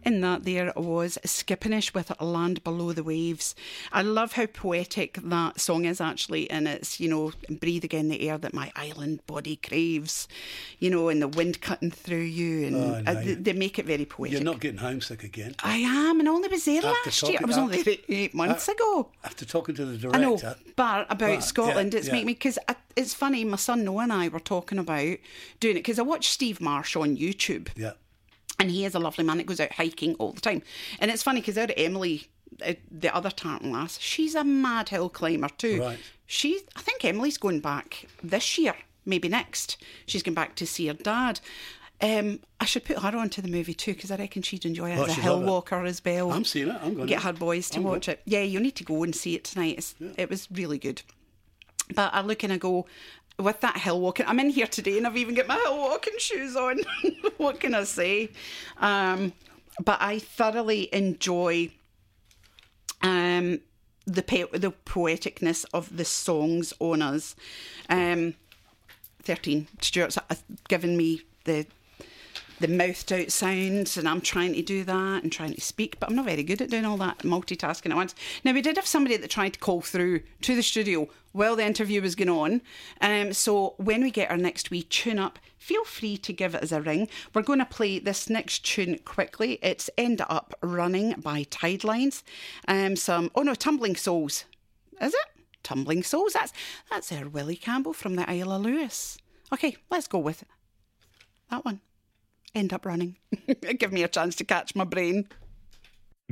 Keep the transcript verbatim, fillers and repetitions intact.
And that there was Skippinish with Land Below the Waves. I love how poetic that song is actually, and it's, you know, breathe again the air that my island body craves, you know, and the wind cutting through you, and oh, no, uh, they, they make it very poetic. You're not getting homesick again. I am, and I only was there After last talking, year. I was only there eight months uh, ago. After talking to the director. I know, but about but, Scotland, yeah, it's yeah. make me, because it's funny, my son Noah and I were talking about doing it, because I watch Steve Marsh on YouTube. Yeah. And he is a lovely man that goes out hiking all the time. And it's funny, because our Emily, uh, the other Tartan lass, she's a mad hill climber too. Right. She, I think Emily's going back this year, maybe next. She's going back to see her dad. Um, I should put her onto the movie too, because I reckon she'd enjoy it Oh, as a she'd hill love it. walker as well. I'm seeing it. I'm going Get to. her boys to I'm watch going. it. Yeah, you need to go and see it tonight. It's, Yeah. It was really good. But I look and I go, with that hill walking, I'm in here today and I've even got my hill walking shoes on. What can I say? Um, but I thoroughly enjoy um, the pe- the poeticness of the songs on us. Um, thirteen Stuart's given me the the mouthed out sounds, and I'm trying to do that and trying to speak, but I'm not very good at doing all that multitasking at once. Now, we did have somebody that tried to call through to the studio while the interview was going on. Um, so when we get our next wee tune up, feel free to give it as a ring. We're going to play this next tune quickly. It's End Up Running by Tidelines. Um, some, oh no, Tumbling Souls. Is it? Tumbling Souls. That's, that's our Willie Campbell from the Isle of Lewis. Okay, let's go with it. That one. End Up Running. Give me a chance to catch my brain.